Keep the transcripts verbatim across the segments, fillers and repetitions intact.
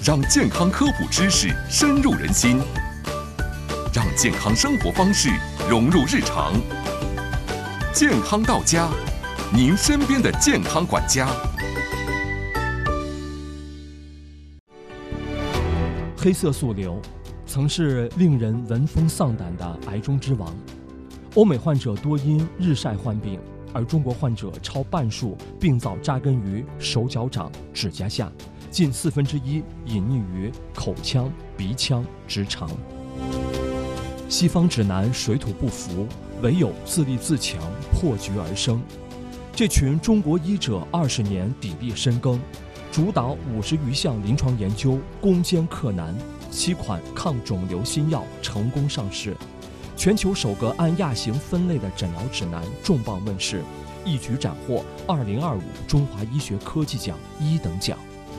让健康科普知识深入人心，让健康生活方式融入日常。健康到家，您身边的健康管家。 黑色素瘤曾是令人闻风丧胆的癌中之王，欧美患者多因日晒患病，而中国患者超半数病灶扎根于手脚掌、指甲下，近四分之一隐匿于口腔、鼻腔、直肠。西方指南水土不服，唯有自立自强，破局而生。这群中国医者二十年砥砺深耕，主导五十余项临床研究，攻坚克难，七款抗肿瘤新药成功上市，全球首个按亚型分类的诊疗指南重磅问世，一举斩获二零二五中华医学科技奖一等奖。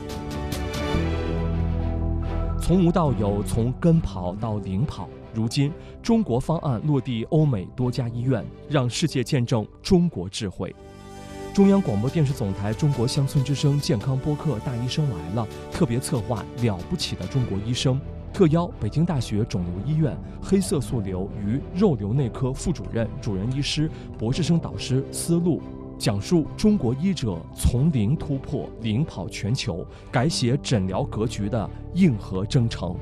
从无到有，从跟跑到领跑，如今中国方案落地欧美多家医院，让世界见证中国智慧。中央广播电视总台中国乡村之声健康播客大医生来了特别策划了不起的中国医生，特邀北京大学肿瘤医院黑色素瘤与肉瘤内科副主任、主任医师、博士生导师思路，讲述中国医者从零突破、领跑全球、改写诊疗格局的硬核征程。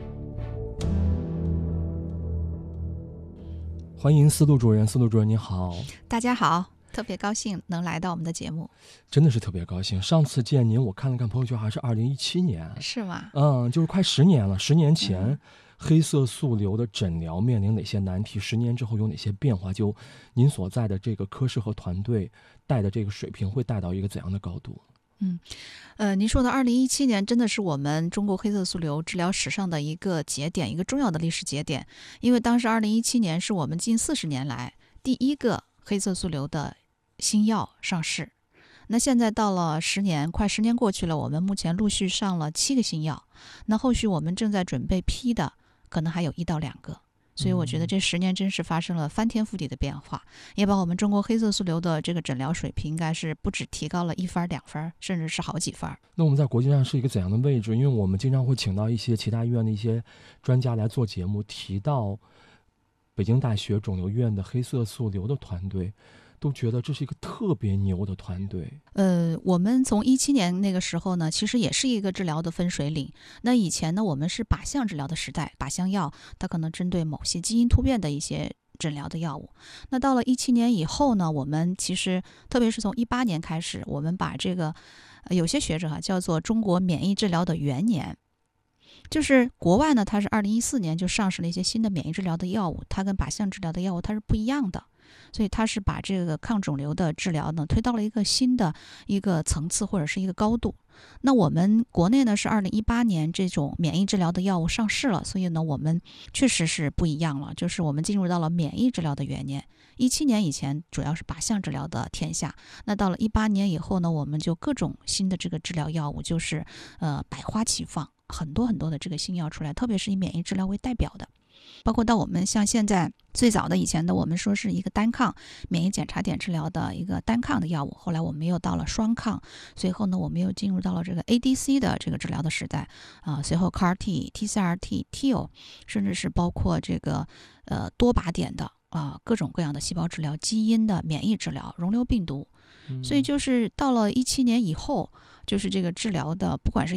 欢迎思路主任，思路主任你好。 大家好，特别高兴能来到我们的节目。 真的是特别高兴，上次见您我看了看朋友圈还是二零一七年。 是吗？ 嗯，就是快十年了。十年前、嗯、黑色素瘤的诊疗面临哪些难题，十年之后有哪些变化，就您所在的这个科室和团队带的这个水平会带到一个怎样的高度？ 嗯，呃，您说的二零一七年真的是我们中国黑色素瘤治疗史上的一个节点，一个重要的历史节点。因为当时二零一七年是我们近四十年来第一个黑色素瘤的新药上市。那现在到了十年，快十年过去了，我们目前陆续上了七个新药，那后续我们正在准备批的可能还有一到两个。所以我觉得这十年真是发生了翻天覆地的变化，也把我们中国黑色素瘤的这个诊疗水平应该是不止提高了一分两分，甚至是好几分。 那我们在国际上是一个怎样的位置？因为我们经常会请到一些其他医院的一些专家来做节目，提到北京大学肿瘤医院的黑色素瘤的团队，都觉得这是一个特别牛的团队。 呃，我们从一七年那个时候呢，其实也是一个治疗的分水岭。那以前呢，我们是靶向治疗的时代，靶向药它可能针对某些基因突变的一些诊疗的药物。那到了一七年以后呢，我们其实特别是从一八年开始，我们把这个、呃、有些学者哈、啊、叫做中国免疫治疗的元年。就是国外呢，它是二零一四年就上市了一些新的免疫治疗的药物，它跟靶向治疗的药物它是不一样的。所以它是把这个抗肿瘤的治疗呢推到了一个新的一个层次或者是一个高度。那我们国内呢是二零一八年这种免疫治疗的药物上市了，所以呢我们确实是不一样了，就是我们进入到了免疫治疗的元年。一七年以前主要是靶向治疗的天下，那到了一八年以后呢，我们就各种新的这个治疗药物就是呃百花齐放，很多很多的这个新药出来，特别是以免疫治疗为代表的。包括到我们像现在最早的以前的我们说是一个单抗免疫检查点治疗的一个单抗的药物，后来我们又到了双抗，随后呢我们又进入到了这个 A D C 的这个治疗的时代啊、呃，随后 C A R T、T C R T、T I L， 甚至是包括这个呃多靶点的啊、呃、各种各样的细胞治疗、基因的免疫治疗、溶瘤病毒。所以就是到了一七年以后，就是这个治疗的不管是